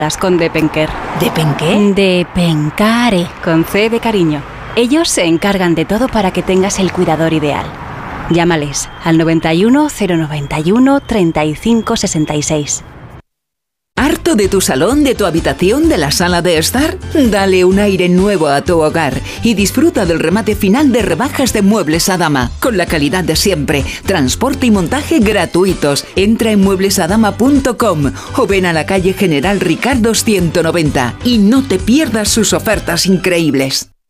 con Depenker. ¿Depenqué? Depencare, con C de cariño. Ellos se encargan de todo para que tengas el cuidador ideal. Llámales al 91 091 35 66. ¿Harto de tu salón, de tu habitación, de la sala de estar? Dale un aire nuevo a tu hogar y disfruta del remate final de rebajas de Muebles Adama, con la calidad de siempre, transporte y montaje gratuitos. Entra en mueblesadama.com o ven a la calle General Ricardo 190 y no te pierdas sus ofertas increíbles.